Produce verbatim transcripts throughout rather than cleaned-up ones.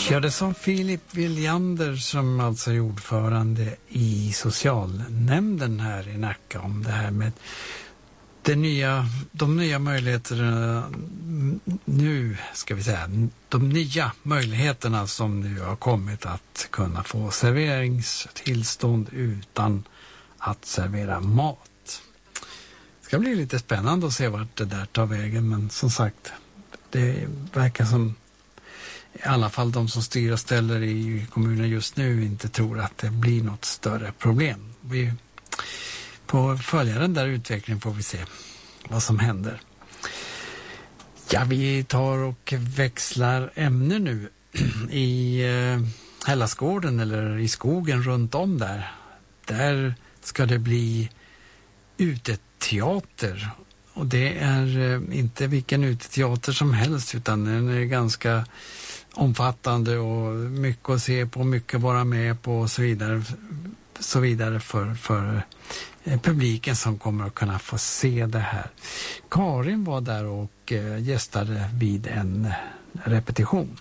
Ja, det som Filip Viljander, som alltså är ordförande i socialnämnden här i Nacka, om det här med det nya, de nya möjligheterna nu, ska vi säga, de nya möjligheterna som nu har kommit att kunna få serveringstillstånd utan att servera mat. Det ska bli lite spännande att se vart det där tar vägen, men som sagt, det verkar som i alla fall de som styr och ställer i kommunen just nu inte tror att det blir något större problem. Vi på följa den där utvecklingen får vi se vad som händer. Ja, vi tar och växlar ämne nu i eh, Hellasgården eller i skogen runt om där. Där ska det bli uteteater. Och det är eh, inte vilken uteteater som helst, utan den är ganska omfattande och mycket att se på, mycket att vara med på och så vidare, så vidare för, för eh, publiken som kommer att kunna få se det här. Karin var där och eh, gästade vid en repetition.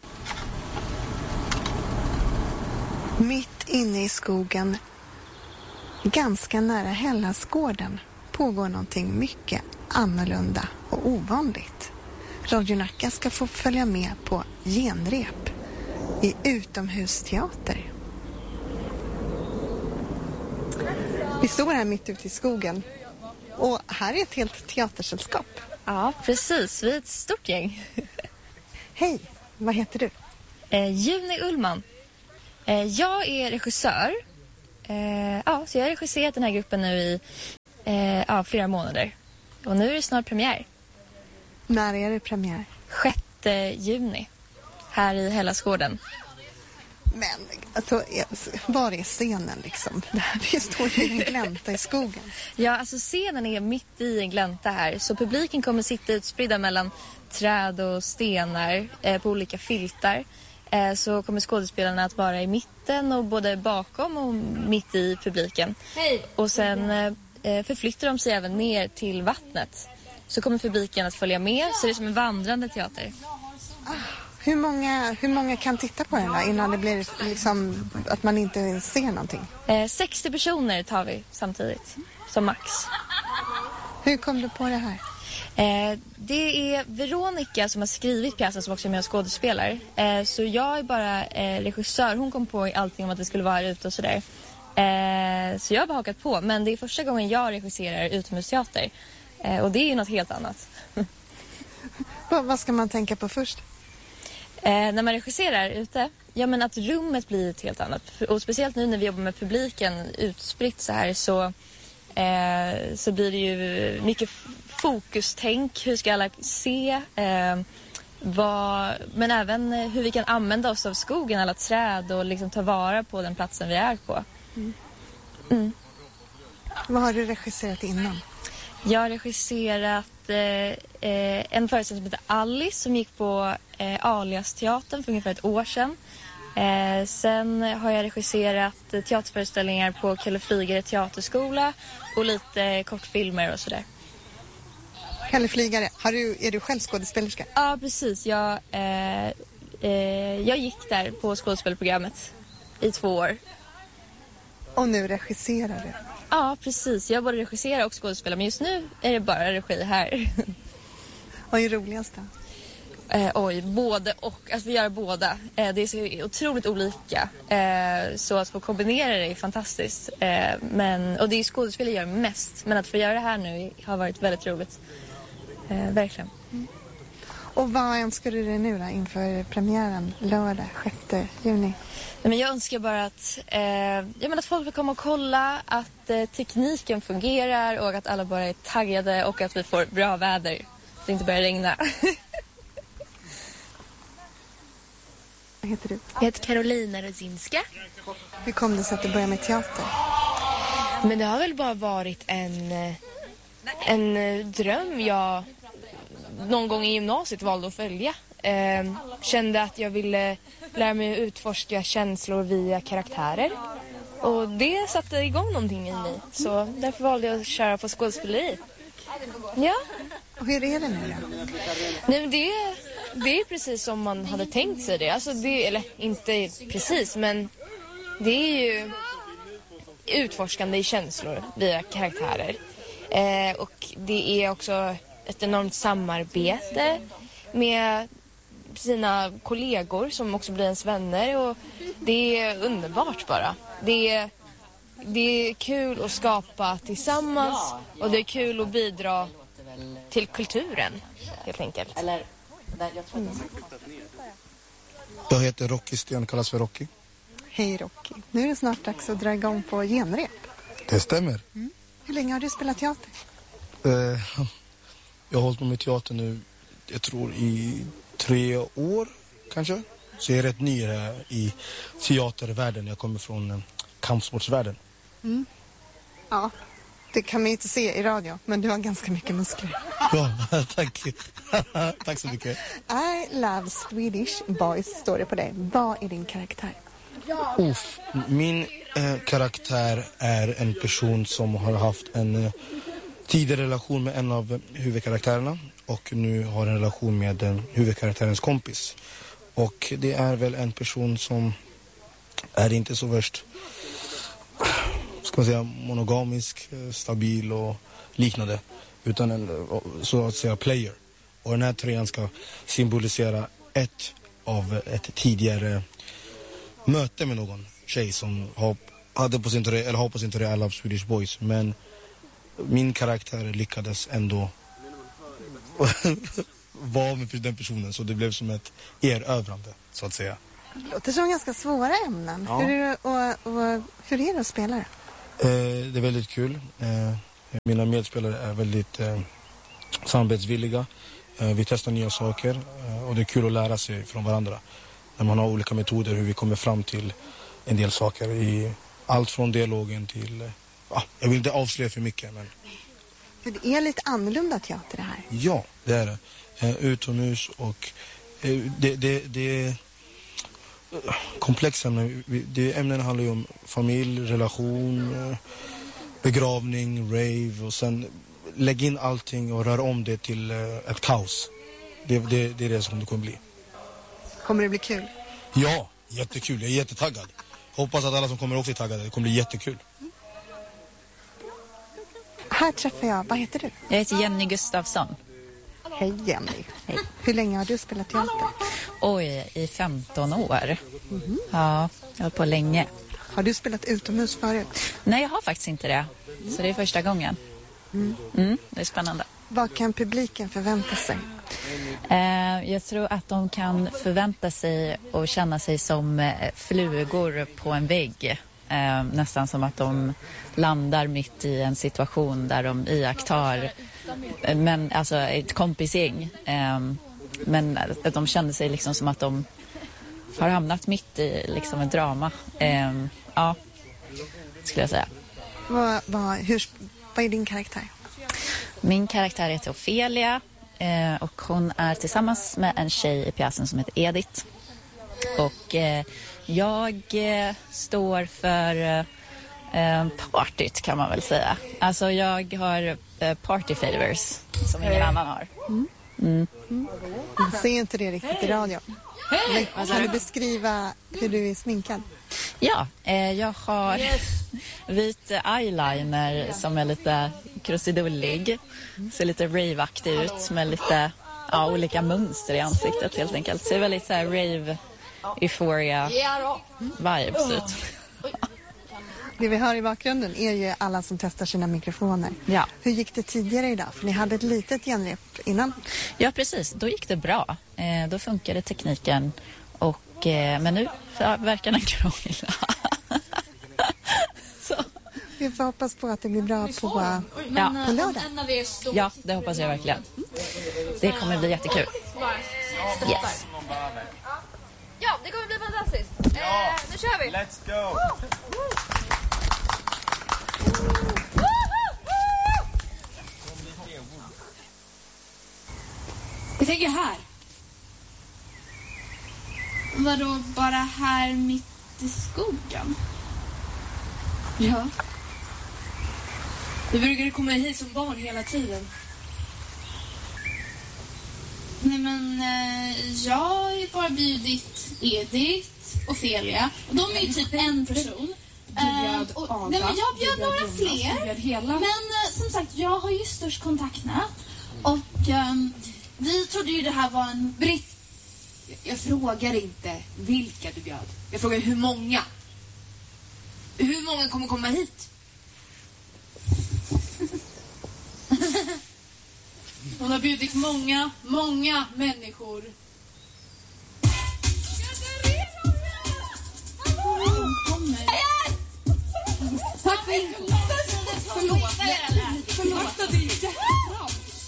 Mitt inne i skogen, ganska nära Hellasgården, pågår någonting mycket annorlunda och ovanligt. Radio Nacka ska få följa med på genrep i utomhusteater. Vi står här mitt ute i skogen och här är ett helt teatersällskap. Ja, precis. Vi är ett stort gäng. Hej, vad heter du? Eh, Juni Ullman. Eh, jag är regissör. Eh, ja, så jag har regisserat den här gruppen nu i eh, ja, flera månader. Och nu är det snart premiär. När är det premiär? sjätte juni. Här i Hellasgården. Men alltså, var är scenen liksom? Vi står ju i en glänta i skogen. Ja, alltså scenen är mitt i en glänta här. Så publiken kommer sitta utspridda mellan träd och stenar eh, på olika filtar. Eh, så kommer skådespelarna att vara i mitten och både bakom och mitt i publiken. Hej. Och sen eh, förflyttar de sig även ner till vattnet. Så kommer publiken att följa med, så det är som en vandrande teater. Ah, hur, många, hur många kan titta på den då, innan det blir liksom att man inte ser någonting? Eh, sextio personer tar vi samtidigt, som max. Hur kom du på det här? Eh, det är Veronica som har skrivit pjäsen som också är med och skådespelar. Eh, så jag är bara eh, regissör. Hon kom på allting om att det skulle vara ute och sådär. Eh, så jag har bara hakat på. Men det är första gången jag regisserar utomhusteater. Eh, och det är ju något helt annat. vad, vad ska man tänka på först? Eh, när man regisserar ute? Ja, men att rummet blir ett helt annat. Och speciellt nu när vi jobbar med publiken utspritt så här så, eh, så blir det ju mycket fokustänk. Hur ska alla se? Eh, vad, men även hur vi kan använda oss av skogen, alla träd och liksom ta vara på den platsen vi är på. Mm. Mm. Vad har du regisserat innan? Jag har regisserat eh, eh, en föreställning som heter Alice som gick på eh, Alias-teatern för ungefär ett år sedan. Eh, sen har jag regisserat eh, teaterföreställningar på Kalle Flygare teaterskola och lite kortfilmer och sådär. Kalle Flygare, har du, är du själv skådespelerska? Ja, precis. Jag, eh, eh, jag gick där på skådespelprogrammet i två år. Och nu regisserar du? Ja, precis. Jag både regisserar och skådespelar, men just nu är det bara regi här. Vad är roligast då? Eh, oj, både och. Att vi gör båda. Eh, det är så otroligt olika. Eh, så att få kombinera det är fantastiskt. Eh, men, och det är skådespel jag gör mest. Men att få göra det här nu har varit väldigt roligt. Eh, verkligen. Mm. Och vad önskar du dig nu då inför premiären lördag sjätte juni? Men jag önskar bara att, eh, jag menar att folk vill komma och kolla att eh, tekniken fungerar och att alla bara är taggade och att vi får bra väder. Så det inte börjar regna. Vad heter du? Jag heter Karolina Rosinska. Hur kom det sig att du började med teater? Men det har väl bara varit en, en dröm jag någon gång i gymnasiet valde att följa. Eh, kände att jag ville lära mig att utforska känslor via karaktärer. Och det satte igång någonting i mig. Så därför valde jag att köra på skådespeleri. Ja. Och hur är det nu då? Nej, men det, det är precis som man hade tänkt sig det. Alltså det, eller inte precis, men det är ju utforskande i känslor via karaktärer. Eh, och det är också ett enormt samarbete med sina kollegor som också blir ens vänner. Och det är underbart bara. Det är, det är kul att skapa tillsammans och det är kul att bidra till kulturen, helt enkelt. Mm. Jag heter Rocky Sten, kallas för Rocky. Hej Rocky. Nu är det snart dags att dra igång på genrep. Det stämmer. Mm. Hur länge har du spelat teater? Uh, jag har hållit på med teater nu, jag tror i tre år kanske. Så jag är rätt ny här i teatervärlden. Jag kommer från uh, kampsportsvärlden. Mm. Ja, det kan man ju inte se i radio, men du har ganska mycket muskler. Ja, tack. Tack så mycket. I love Swedish boys, står det på dig. Vad är din karaktär? Uff, min eh, karaktär är en person som har haft en eh, tidigare relation med en av eh, huvudkaraktärerna och nu har en relation med eh, huvudkaraktärens kompis. Och det är väl en person som är inte så värst, ska man säga, monogamisk, eh, stabil och liknande, utan en eh, så att säga player. Och den här trean ska symbolisera ett av ett tidigare möte med någon tjej som har, hade på sin turné, eller har på sin turné I Love Swedish Boys. Men min karaktär lyckades ändå vara med den personen, så det blev som ett erövrande, så att säga. Det låter som ganska svåra ämnen. Ja. Hur, är det, och, och, hur är det att spela det? Eh, det är väldigt kul. Eh, mina medspelare är väldigt eh, samarbetsvilliga. Eh, vi testar nya saker eh, och det är kul att lära sig från varandra. När man har olika metoder hur vi kommer fram till en del saker. I allt från dialogen till... Ja, jag vill inte avslöja för mycket, men... För det är lite annorlunda teater det här. Ja, det är det. Eh, utomhus och... Eh, det, det, det är komplexa ämnen. Det, ämnen handlar ju om familj, relation, eh, begravning, rave och sen lägg in allting och rör om det till eh, ett kaos. Det, det, det är det som det kommer bli. Kommer det bli kul? Ja, jättekul. Jag är jättetaggad. Hoppas att alla som kommer också är taggade. Det kommer bli jättekul. Här träffar jag, vad heter du? Jag heter Jenny Gustafsson. Hej Jenny. Hej. Hur länge har du spelat teater? Oj, i femton år. Mm. Ja, jag har på länge. Har du spelat utomhus förut? Nej, jag har faktiskt inte det. Så det är första gången. Mm. Mm, det är spännande. Vad kan publiken förvänta sig? Eh, jag tror att de kan förvänta sig och känna sig som eh, flugor på en vägg. Eh, nästan som att de landar mitt i en situation där de iakttar eh, men, alltså ett kompisgäng. Eh, men att de känner sig liksom som att de har hamnat mitt i liksom ett drama. Eh, ja, skulle jag säga. Vad, vad, hur, vad är din karaktär? Min karaktär heter Ofelia eh, och hon är tillsammans med en tjej i pjäsen som heter Edith. Och eh, jag eh, står för eh, partyt, kan man väl säga. Alltså jag har eh, party favors som ingen annan har. Mm. Mm. Mm. Jag ser inte det riktigt i radio. Men kan du beskriva hur du är sminkad? Ja, eh, jag har vit eyeliner som är lite krusidullig. Ser lite rave-aktig ut med lite ja, olika mönster i ansiktet helt enkelt. Ser väldigt så här rave, euphoria vibes ut. Det vi hör i bakgrunden är ju alla som testar sina mikrofoner. Ja. Hur gick det tidigare idag? För ni hade ett litet genrep innan. Ja, precis. Då gick det bra. Eh, då funkade tekniken. Och, eh, men nu verkar den krångla. Så. Vi får hoppas på att det blir bra på, Ja. på lördag. Ja, det hoppas jag verkligen. Det kommer bli jättekul. Yes. Ja, det kommer bli fantastiskt. Eh, nu kör vi. Let's go! Jag tänker här. Vadå, bara här mitt i skogen? Ja. Du brukade komma hit som barn hela tiden. Nej men eh, jag har ju bara bjudit Edith och Felia. Och de är ju typ en person. Du bjöd och, Ada, nej, men jag bjöd du bjöd några Jonas, fler. du bjöd hela. Men eh, som sagt, jag har ju störst kontaktnät. Och ehm, vi trodde ju det här var en... Britt, jag, jag frågar inte vilka du bjöd. Jag frågar hur många. Hur många kommer komma hit? Hon har bjudit många, många människor. Tack för info. Förlåt. Förlåt. Det är jättebra.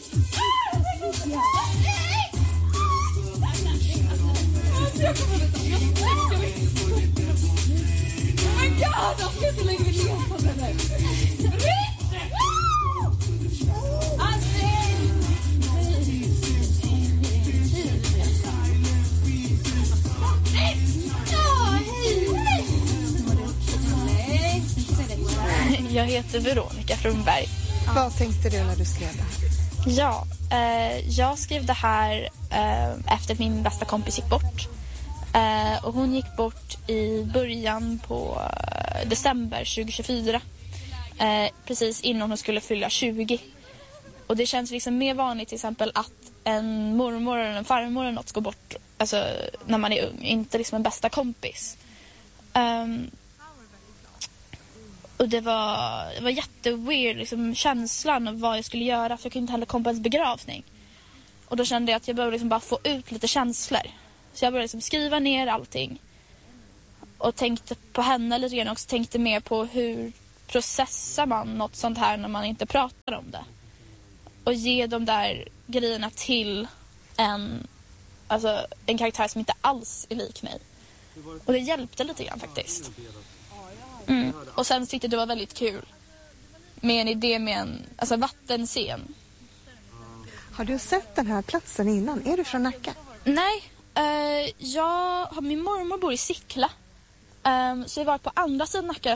Oh my god, jag ska inte lägga mig ner på det där. Jag heter Veronica Frumberg. Vad tänkte du när du skrev det här? Ja, eh, jag skrev det här eh, efter att min bästa kompis gick bort. Eh, och hon gick bort i början på eh, december tjugohundratjugofyra. Eh, precis innan hon skulle fylla tjugo. Och det känns liksom mer vanligt till exempel att en mormor eller en farmor eller något går bort alltså, när man är ung. Inte liksom en bästa kompis. Um, och det var, det var jätteweird liksom, känslan av vad jag skulle göra. För jag kunde inte heller komma på ens begravning. Och då kände jag att jag behövde liksom bara få ut lite känslor. Så jag började liksom skriva ner allting. Och tänkte på henne lite grann. Och också tänkte mer på hur processar man något sånt här när man inte pratar om det. Och ge de där grejerna till en, alltså, en karaktär som inte alls är lik mig. Och det hjälpte lite grann faktiskt. Mm. Och sen tyckte jag det var väldigt kul med en idé med en alltså, vattenscen. Har du sett den här platsen innan? Är du från Nacka? Nej, eh, jag har, min mormor bor i Sickla. Um, så jag var på andra sidan Nacka